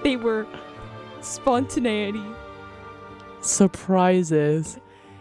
They were spontaneity. Surprises.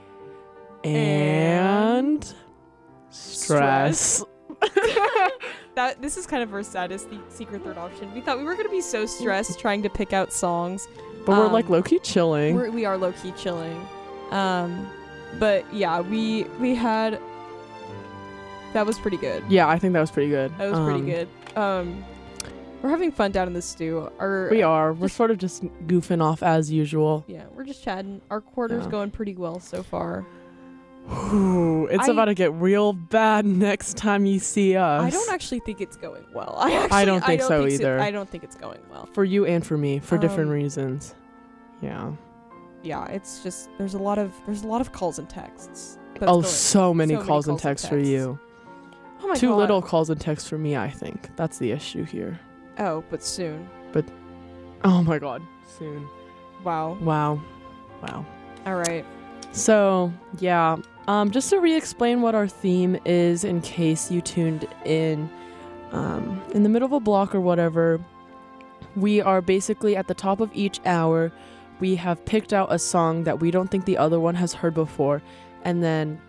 And stress. This is kind of our saddest secret third option. We thought we were going to be so stressed trying to pick out songs. But we're like low-key chilling. We are low-key chilling. But yeah, we had... That was pretty good. Yeah, I think that was pretty good. That was pretty good. We're having fun down in the stew. We are. We're sort of just goofing off as usual. Yeah, we're just chatting. Our quarter's going pretty well so far. Ooh, it's about to get real bad next time you see us. I don't actually think it's going well. I don't think so either. I don't think it's going well. For you and for me, for different reasons. Yeah. Yeah, it's just there's a lot of calls and texts. So many calls and texts for you. Oh my God. Too little calls and texts for me, I think. That's the issue here. Oh, but soon. Oh my God, soon. Wow. All right. So, yeah. Just to re-explain what our theme is in case you tuned in the middle of a block or whatever, we are basically at the top of each hour, we have picked out a song that we don't think the other one has heard before, and then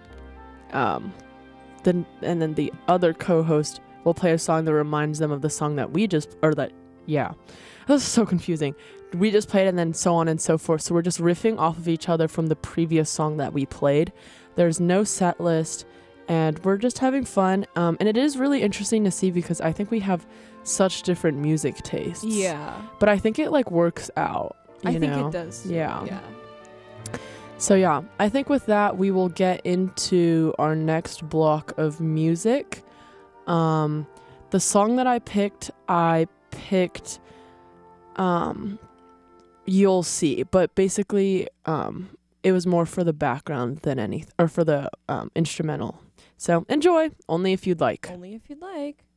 the other co-host will play a song that reminds them of the song that this is so confusing. We just played, and then so on and so forth. So we're just riffing off of each other from the previous song that we played. There's no set list, and we're just having fun. And it is really interesting to see because I think we have such different music tastes. Yeah. But I think it works out. I think it does. Yeah. So yeah, I think with that we will get into our next block of music. The song that I picked You'll See, but basically it was more for the background than anything, or for the instrumental. So enjoy, only if you'd like. Only if you'd like.